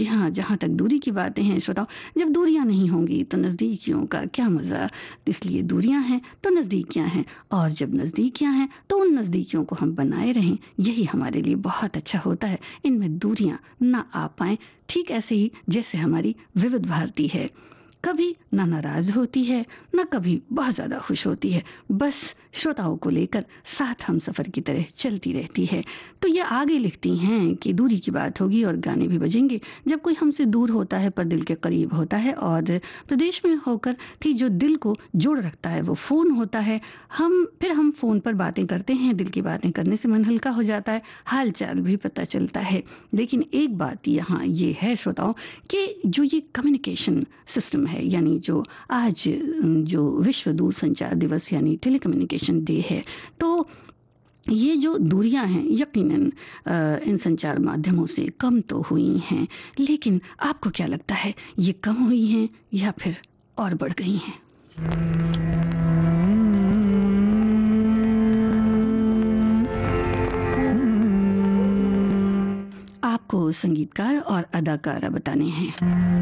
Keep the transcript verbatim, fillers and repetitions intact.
हाँ, जहाँ तक दूरी की बातें हैं श्रोताओ, जब दूरियां नहीं होंगी तो नज़दीकियों का क्या मज़ा। इसलिए दूरियां हैं तो नज़दीकियां हैं, और जब नज़दीकियां हैं तो उन नज़दीकियों को हम बनाए रहें, यही हमारे लिए बहुत अच्छा होता है। इनमें दूरियां ना आ पाएं, ठीक ऐसे ही जैसे हमारी विविध भारती है, कभी ना नाराज होती है, ना कभी बहुत ज्यादा खुश होती है, बस श्रोताओं को लेकर साथ हम सफर की तरह चलती रहती है। तो ये आगे लिखती हैं कि दूरी की बात होगी और गाने भी बजेंगे जब कोई हमसे दूर होता है पर दिल के करीब होता है, और प्रदेश में होकर कि जो दिल को जोड़ रखता है वो फोन होता है। हम फिर हम फोन पर बातें करते हैं, दिल की बातें करने से मन हल्का हो जाता है, हाल चाल भी पता चलता है। लेकिन एक बात यहाँ ये है श्रोताओं कि जो ये कम्युनिकेशन सिस्टम है, यानी जो आज जो विश्व दूर संचार दिवस यानी टेलीकम्युनिकेशन डे है, तो ये जो दूरियां हैं यकीनन अ, इन संचार माध्यमों से कम तो हुई हैं, लेकिन आपको क्या लगता है, ये कम हुई हैं या फिर और बढ़ गई हैं? आपको संगीतकार और अदाकारा बताने हैं।